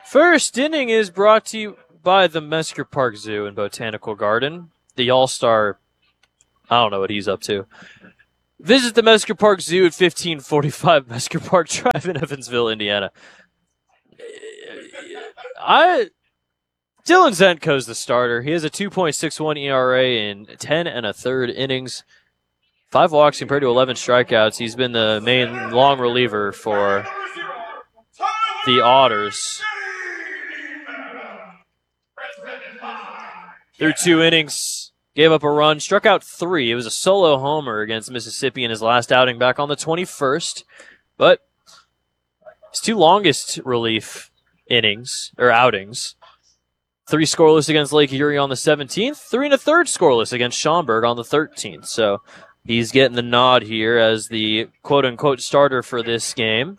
First inning is brought to you by the Mesker Park Zoo and Botanical Garden. The All-Star, I don't know what he's up to. Visit the Mesker Park Zoo at 1545 Mesker Park Drive in Evansville, Indiana. Dylan Zenko's the starter. He has a 2.61 ERA in 10 and a third innings. 5 walks compared to 11 strikeouts. He's been the main long reliever for the Otters. Through 2 innings, gave up a run, struck out 3. It was a solo homer against Mississippi in his last outing back on the 21st. But his 2 longest relief outings. 3 scoreless against Lake Erie on the 17th, 3 1/3 scoreless against Schaumburg on the 13th. So he's getting the nod here as the quote-unquote starter for this game.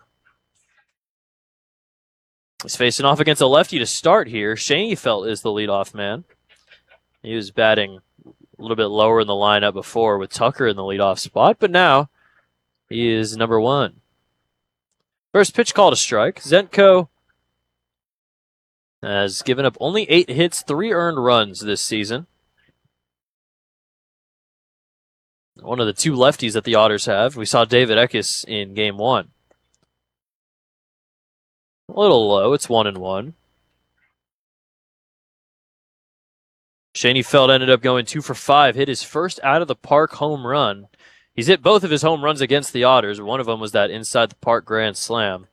He's facing off against a lefty to start here. Schoenfeld is the leadoff man. He was batting a little bit lower in the lineup before with Tucker in the leadoff spot, but now he is number 1. First pitch called a strike. Zenko has given up only 8 hits, 3 earned runs this season. One of the 2 lefties that the Otters have. We saw David Eckes in Game 1. A little low. It's 1-1. Schoenfeld ended up going 2 for 5, hit his first out-of-the-park home run. He's hit both of his home runs against the Otters. One of them was that inside-the-park grand slam.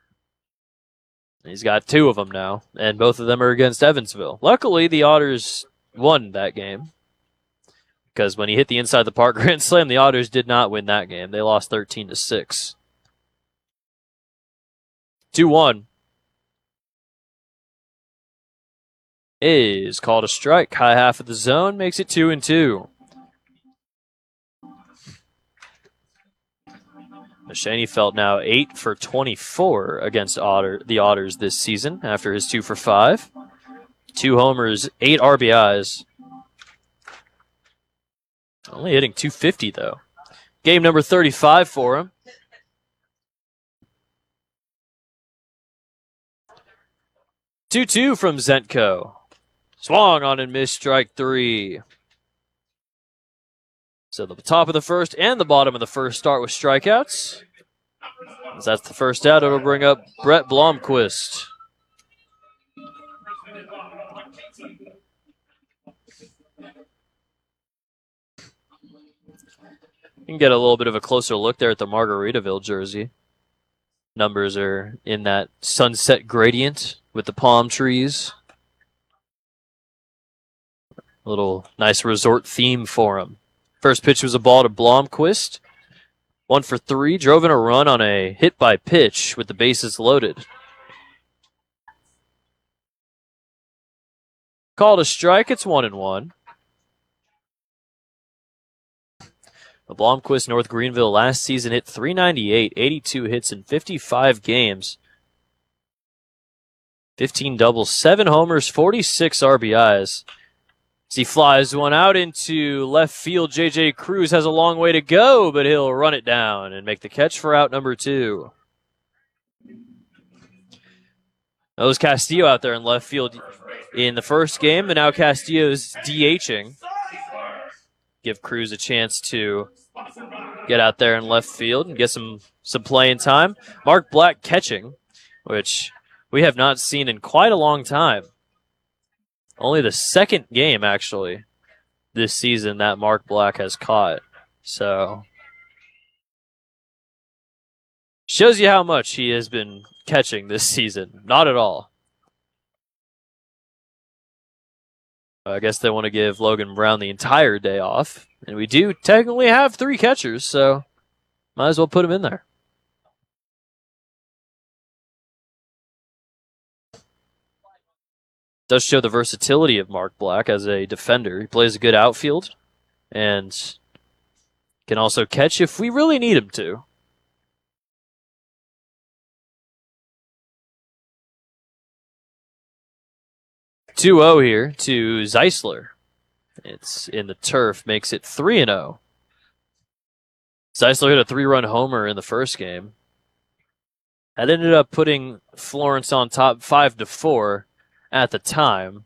He's got 2 of them now, and both of them are against Evansville. Luckily, the Otters won that game, because when he hit the inside-the-park grand slam, the Otters did not win that game. They lost 13-6. 2-1. Is called a strike. High half of the zone makes it 2-2. Schoenfeld now 8 for 24 against the Otters this season after his 2 for 5. 2 homers, 8 RBIs. Only hitting .250 though. Game number 35 for him. 2-2 from Zenko. Swung on and missed, strike 3. So the top of the first and the bottom of the first start with strikeouts. As that's the first out, it'll bring up Brett Blomquist. You can get a little bit of a closer look there at the Margaritaville jersey. Numbers are in that sunset gradient with the palm trees. A little nice resort theme for him. First pitch was a ball to Blomquist. 1 for 3. Drove in a run on a hit by pitch with the bases loaded. Called a strike. It's 1-1. The Blomquist North Greenville last season hit .398, 82 hits in 55 games. 15 doubles, 7 homers, 46 RBIs. As he flies one out into left field, J.J. Cruz has a long way to go, but he'll run it down and make the catch for out number 2. That was Castillo out there in left field in the first game, and now Castillo's DHing. Give Cruz a chance to get out there in left field and get some playing time. Mark Black catching, which we have not seen in quite a long time. Only the second game, actually, this season that Mark Black has caught. So, shows you how much he has been catching this season. Not at all. I guess they want to give Logan Brown the entire day off. And we do technically have 3 catchers, so might as well put him in there. Does show the versatility of Mark Black as a defender. He plays a good outfield and can also catch if we really need him to. .2-0 here to Zeisler. It's in the turf, makes it 3-0. Zeisler hit a 3-run homer in the first game. That ended up putting Florence on top 5-4 at the time.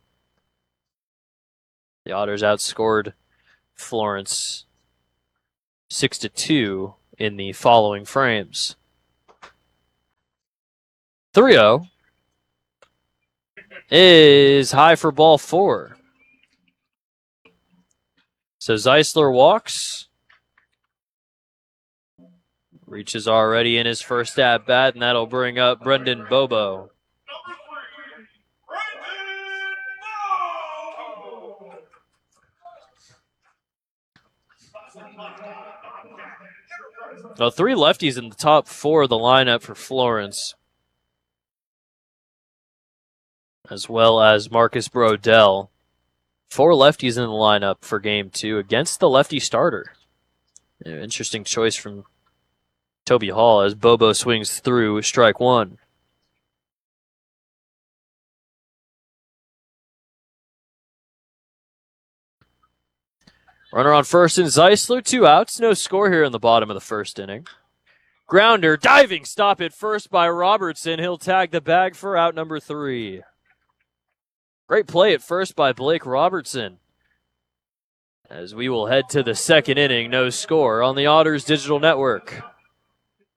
The Otters outscored Florence 6-2 in the following frames. 3-0 is high for ball 4. So Zeisler walks. Reaches already in his first at bat, and that'll bring up Brendan Bobo. Now, 3 lefties in the top 4 of the lineup for Florence, as well as Marcus Brodell. 4 lefties in the lineup for game 2 against the lefty starter. Interesting choice from Toby Hall as Bobo swings through strike 1. Runner on first and Zeisler, 2 outs. No score here in the bottom of the first inning. Grounder, diving stop at first by Robertson. He'll tag the bag for out number 3. Great play at first by Blake Robertson. As we will head to the second inning, no score on the Otters Digital Network.